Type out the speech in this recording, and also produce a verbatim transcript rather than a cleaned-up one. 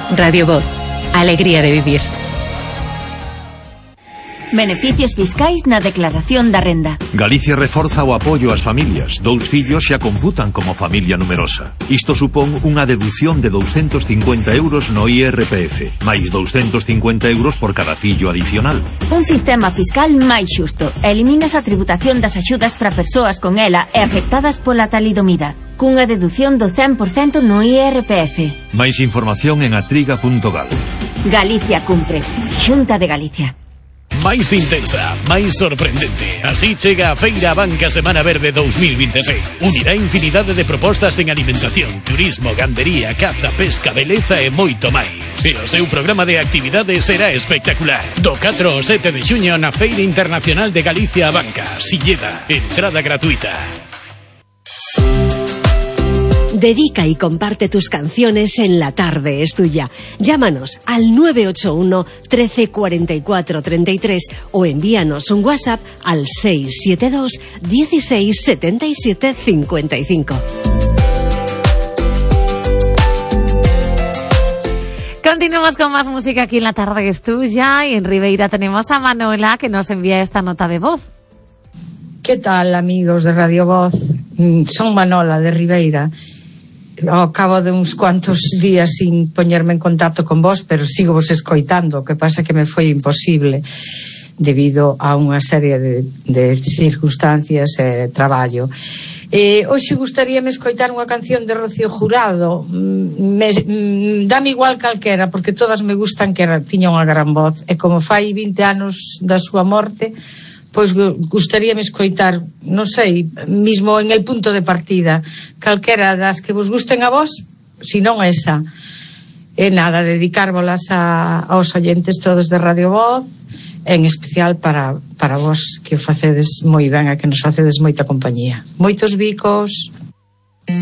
Radio Voz. Alegría de vivir. Beneficios fiscais na declaración da renda. Galicia reforza o apoio ás familias. Dous fillos xa computan como familia numerosa. Isto supón unha deducción de douscentos cincuenta euros no I R P F, máis douscentos cincuenta euros por cada fillo adicional. Un sistema fiscal máis xusto. Eliminas a tributación das axudas para persoas con ela e afectadas pola talidomida, cunha deducción do cen por cento no I R P F. Máis información en atriga punto gal. Galicia cumpre. Xunta de Galicia. Máis intensa, máis sorprendente. Así chega a Feira Abanca Semana Verde dous mil vinte e seis. Unirá infinidade de propostas en alimentación, turismo, gandería, caza, pesca, beleza e moito máis. E o seu programa de actividades será espectacular. Do catro ao sete de xuño na Feira Internacional de Galicia Abanca, Silleda. Entrada gratuita. Dedica y comparte tus canciones en La Tarde es Tuya. Llámanos al nueve ocho uno, trece, cuarenta y cuatro, treinta y tres o envíanos un WhatsApp al seis siete dos, dieciséis, setenta y siete, cincuenta y cinco. Continuamos con más música aquí en La Tarde es Tuya y en Ribeira tenemos a Manuela que nos envía esta nota de voz. ¿Qué tal, amigos de Radio Voz? Son Manola de Ribeira. Ao cabo de uns cuantos días sin poñerme en contacto con vos, pero sigo vos escoitando, o que pasa que me foi imposible debido a unha serie de, de circunstancias e traballo. Eh, hoxe gustaríame escoitar unha canción de Rocío Jurado. Me, me, dame igual calquera, porque todas me gustan, que era, tiña unha gran voz, e como fai vinte anos da súa morte, pois gustaríame escoitar, non sei, mismo en el punto de partida, calquera das que vos gusten a vos, si non esa. E nada, dedicárvolas a, aos oyentes todos de Radio Voz, en especial para, para vos, que o facedes moi ben e que nos facedes moita compañía. Moitos bicos.